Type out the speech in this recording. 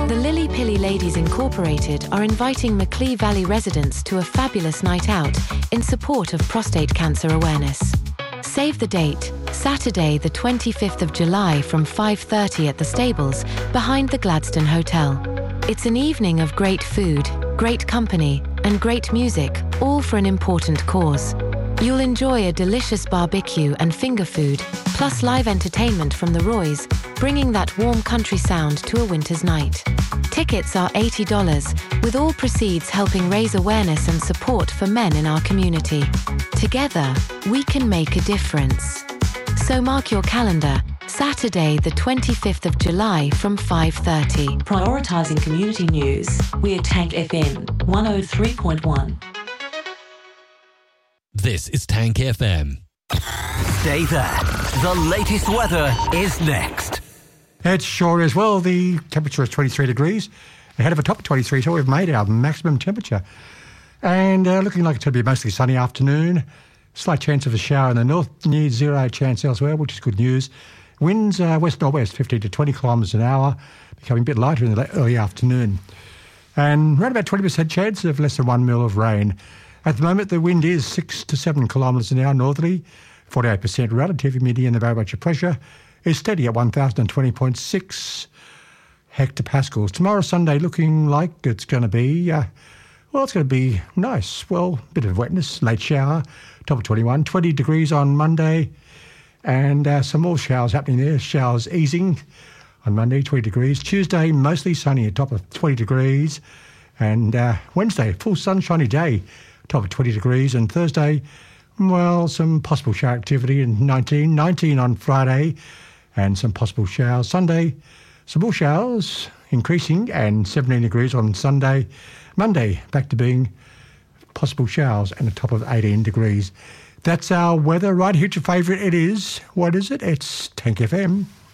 The Lily Pilly Ladies Incorporated are inviting Macleay Valley residents to a fabulous night out in support of prostate cancer awareness. Save the date, Saturday the 25th of July from 5:30 at the Stables behind the Gladstone Hotel. It's an evening of great food, great company and great music, all for an important cause. You'll enjoy a delicious barbecue and finger food, plus live entertainment from the Roys, bringing that warm country sound to a winter's night. Tickets are $80, with all proceeds helping raise awareness and support for men in our community. Together, we can make a difference. So mark your calendar, Saturday the 25th of July from 5:30. Prioritising community news, we're Tank FM 103.1. This is Tank FM. Stay there. The latest weather is next. It sure is. Well, the temperature is 23 degrees, ahead of a top of 23, so we've made our maximum temperature. And looking like it's going to be a mostly sunny afternoon. Slight chance of a shower in the north, near zero chance elsewhere, which is good news. Winds west-northwest, 15 to 20 kilometres an hour, becoming a bit lighter in the early afternoon. And around about 20% chance of less than 1 mil of rain. At the moment, the wind is 6 to 7 kilometres an hour northerly, 48% relative humidity, and the barometric pressure is steady at 1,020.6 hectopascals. Tomorrow, Sunday, looking like it's going to be, it's going to be nice. Well, a bit of wetness, late shower, top of 21, 20 degrees on Monday, and some more showers happening there. Showers easing on Monday, 20 degrees. Tuesday, mostly sunny, a top of 20 degrees. And Wednesday, full sunshiny day, top of 20 degrees. And Thursday, well, some possible shower activity in 19 on Friday, and some possible showers. Sunday, some more showers, increasing, and 17 degrees on Sunday. Monday, back to being possible showers and a top of 18 degrees. That's our weather right here. It's your favourite. It is, what is it? It's Tank FM.